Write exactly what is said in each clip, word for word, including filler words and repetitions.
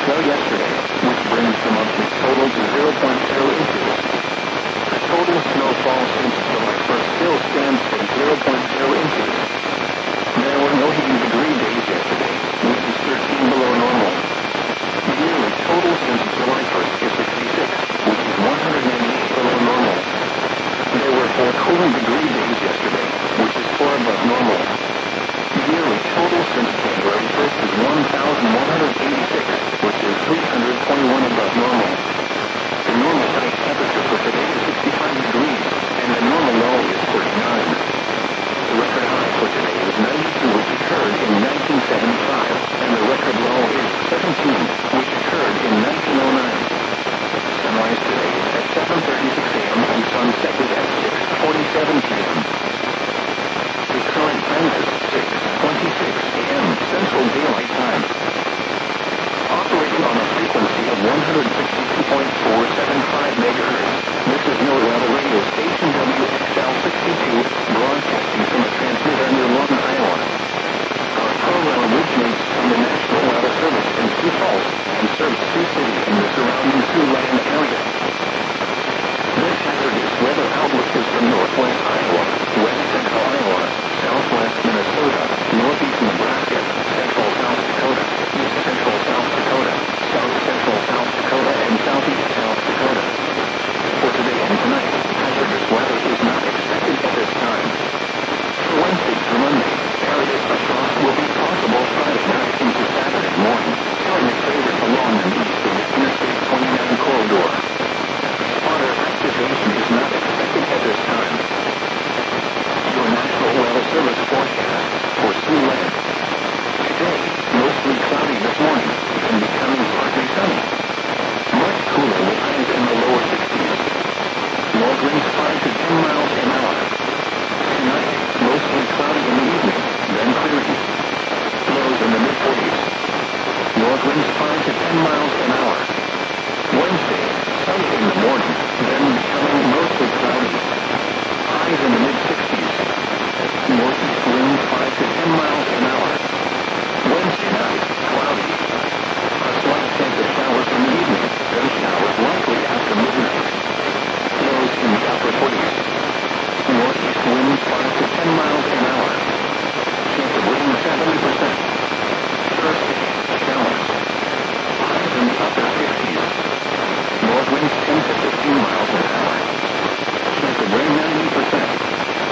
snow yesterday, which brings the monthly total to zero point zero inches. The total snowfall since July first still stands at zero point zero inches. There were no heating degree days yesterday, which is thirteen below normal. The yearly total since July first is sixty-six, which is one hundred ninety-eight below normal. There were four cooling degree days yesterday, which is four above normal. The yearly total since January first is one thousand one hundred eighty-six, which is three hundred twenty-one above normal. The normal high temperature for today is sixty-five degrees, and the normal low is thirty-nine. The record high for today is ninety-two, which occurred in nineteen seventy-five, and the record low is seventeen, which occurred in nineteen oh nine. Sunrise today is at seven thirty-six a m and sunset is at six forty-seven p m The current time is six twenty-six a m Central Daylight Time. Operating on a frequency of one hundred sixty-two point four seven five megahertz, this is NOAA radio station W X L sixty-two, broadcasting from a transmitter near Lawton, Iowa. Our program originates from the National Weather Service in Sioux Falls and serves Sioux City and the surrounding Siouxland area. This hazardous weather outlook is from northwest Iowa, west central Iowa, southwest Minnesota, northeast Nebraska, central South Dakota, east central South Dakota, south central South Dakota, and southeast South Dakota. For today and tonight, hazardous weather is not expected at this time. For Wednesday through Monday, areas of frost will be possible Friday night into Saturday morning, during the craters along and east of the Interstate twenty-nine corridor. Spotter activation is not expected at this time. Your National Weather Service forecast for Siouxland. Today, mostly cloudy this morning, then becoming partly sunny. Much cooler with highs in the lower sixties. North winds five to ten miles an hour. Tonight, mostly cloudy in the evening, then clearing. Lows in the mid-forties. North winds five to ten miles an hour. Wednesday, sunny in the morning, then becoming mostly cloudy. Highs in the mid-sixties. Northeast winds five to ten miles an hour. Wednesday night, cloudy. A slight chance of showers in the evening, then showers likely after midnight. Lows in the upper forties. Northeast winds five to ten miles an hour. Chance of rain seventy percent. Thursday, showers. Highs in the upper fifties. North winds ten to fifteen miles an hour. Chance of rain ninety percent.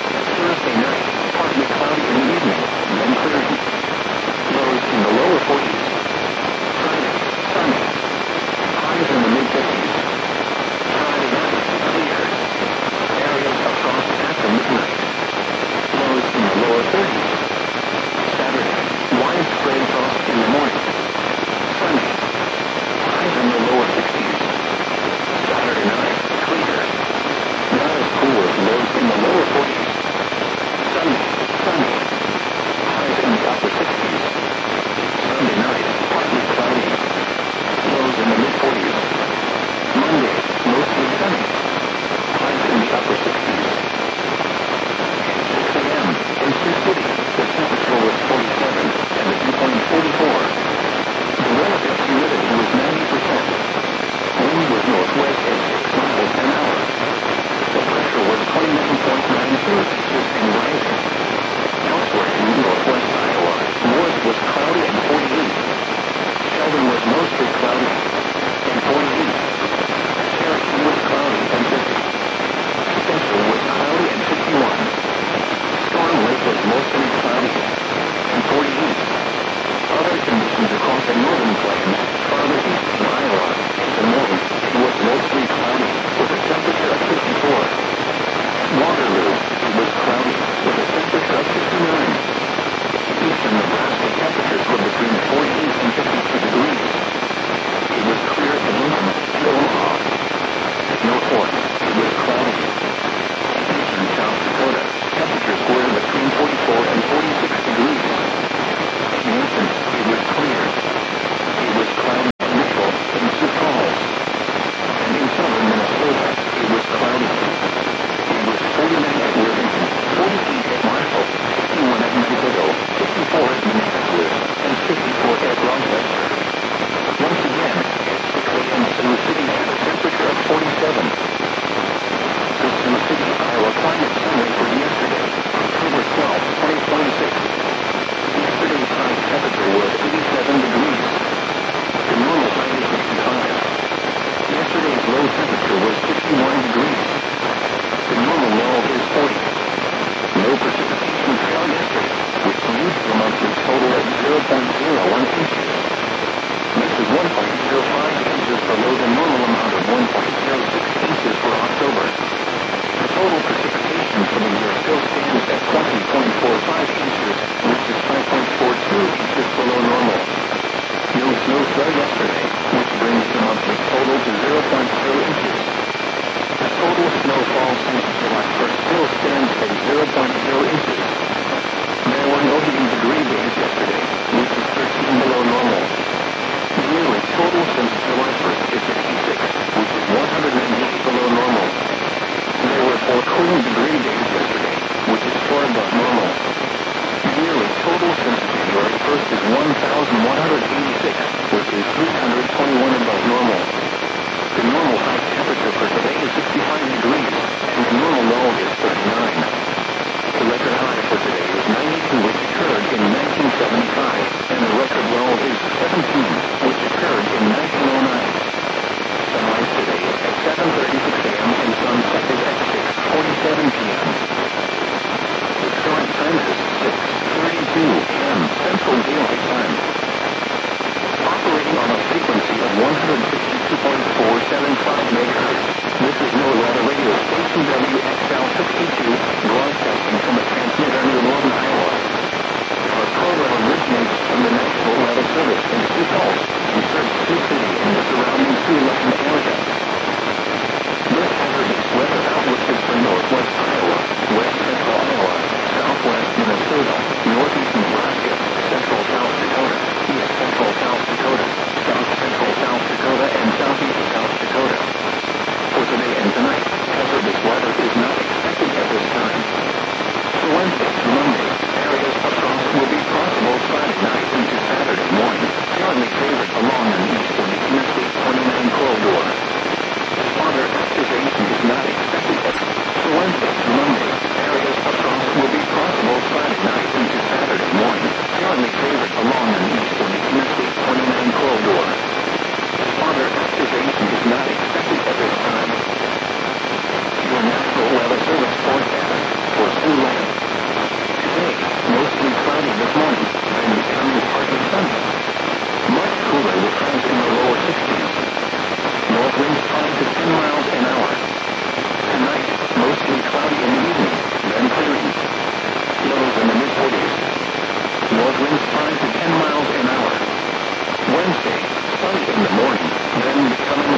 for October. The total precipitation for the year still stands at twenty point four five inches, which is five point four two inches below normal. No snow fell yesterday, which brings the monthly total to zero point zero inches. The total snowfall since July first still stands at zero point zero inches. There were no heating degree days yesterday, which is thirteen below normal. The yearly total since July first is sixty-six, which is one hundred eighty below normal. There were four cooling degree days yesterday, which is four above normal. The yearly total since January first is one thousand one hundred eighty-six, which is three hundred twenty-one above normal. The normal high temperature for today is sixty-five degrees, and the normal low is thirty-nine. The record high for today is ninety-two, which occurred in nineteen seventy-five, and the record low is seventeen, which occurred in nineteen oh nine. Sunrise today is at seven thirty-six a m and sunset is at six forty-seven p m The current time is six thirty-two a m Central Daylight Time. Operating on a frequency of one hundred sixty-two point four seven five megahertz, this is NOAA Weather Radio Station W X L sixty-two, broadcasting from a transmitter near Northern Iowa. Our program originates from the National Weather Service in Sioux Falls, and serves Sioux City and the surrounding Sioux-Latin area. This hazardous weather outlook is for northwest Iowa, west central Iowa, southwest Minnesota, northeast Nebraska, central South Dakota, east central South Dakota, south central South Dakota, and southeast South Dakota. For today and tonight, hazardous weather is not expected at this time. For Wednesday through Monday, areas of frost will be possible Friday night into Saturday morning, currently favored along an easterly Interstate twenty-nine corridor. Further activation is not expected at for Wednesday through Monday, areas of frost will be possible Friday night into Saturday morning, currently favored along an easterly Interstate twenty-nine corridor. Further activation is not expected at this time. Your National Weather Service forecast for Sioux-Land. Today, mostly cloudy this morning, then becoming partly sunny. Much cooler with highs in the lower sixties. North winds five to ten miles an hour. Tonight, mostly cloudy in the evening, then clearing. Lows in the mid-forties. North winds five to ten miles an hour. Wednesday, sunny in the morning, then becoming